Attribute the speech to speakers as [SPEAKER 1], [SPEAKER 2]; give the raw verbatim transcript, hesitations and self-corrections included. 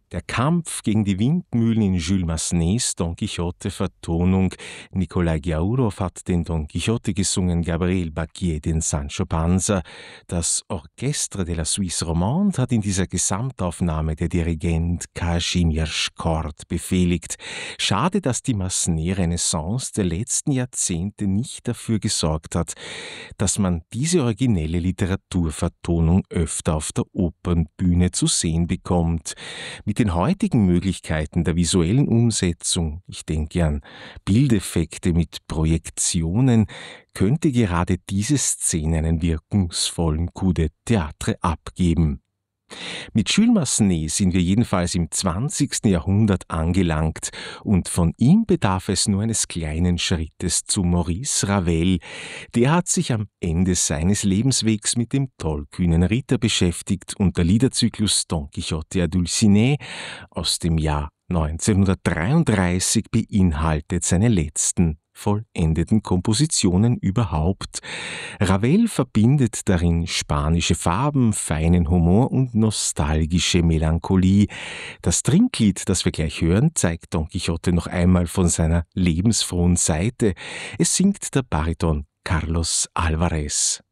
[SPEAKER 1] Der Kampf gegen die Windmühlen in Jules Massenets Don Quixote-Vertonung. Nikolai Giaurov hat den Don Quixote gesungen, Gabriel Bacquier den Sancho Panza. Das Orchestre de la Suisse Romande hat in dieser Gesamtaufnahme der Dirigent Kazimierz Kord befehligt. Schade, dass die Massenet-Renaissance der letzten Jahrzehnte nicht dafür gesorgt hat, dass man diese originelle Literaturvertonung öfter auf der Opernbühne zu sehen bekommt. Mit den heutigen Möglichkeiten der visuellen Umsetzung, ich denke an Bildeffekte mit Projektionen, könnte gerade diese Szene einen wirkungsvollen Coup de théâtre abgeben. Mit Jules Massenet sind wir jedenfalls im zwanzigsten Jahrhundert angelangt und von ihm bedarf es nur eines kleinen Schrittes zu Maurice Ravel. Der hat sich am Ende seines Lebenswegs mit dem tollkühnen Ritter beschäftigt und der Liederzyklus Don Quixote à Dulcinea aus dem Jahr neunzehnhundertdreiunddreißig beinhaltet seine letzten vollendeten Kompositionen überhaupt. Ravel verbindet darin spanische Farben, feinen Humor und nostalgische Melancholie. Das Trinklied, das wir gleich hören, zeigt Don Quixote noch einmal von seiner lebensfrohen Seite. Es singt der Bariton Carlos Alvarez.